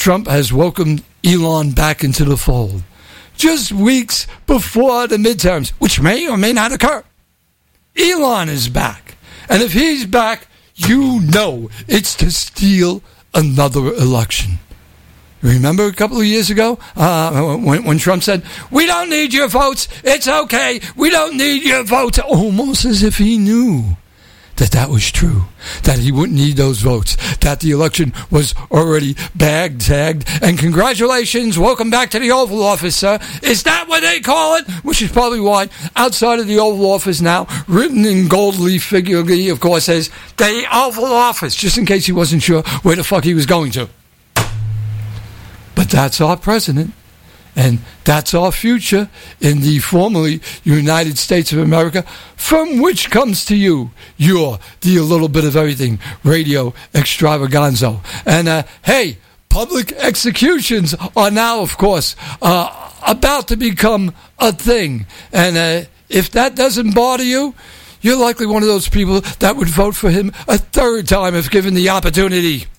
Trump has welcomed Elon back into the fold. Just weeks before the midterms, which may or may not occur, Elon is back. And if he's back, you know it's to steal another election. Remember a couple of years ago when Trump said, "We don't need your votes. It's okay. We don't need your votes." Almost as if he knew that was true, that he wouldn't need those votes, that the election was already bagged, tagged, and congratulations, welcome back to the Oval Office, sir. Is that what they call it? Which is probably why outside of the Oval Office now, written in gold leaf figuratively, of course, says the Oval Office, just in case he wasn't sure where the fuck he was going to. But that's our president, and that's our future in the formerly United States of America, from which comes to you, the A Little Bit of Everything radio extravaganza. And hey, public executions are now, of course, about to become a thing. And if that doesn't bother you, you're likely one of those people that would vote for him a third time if given the opportunity.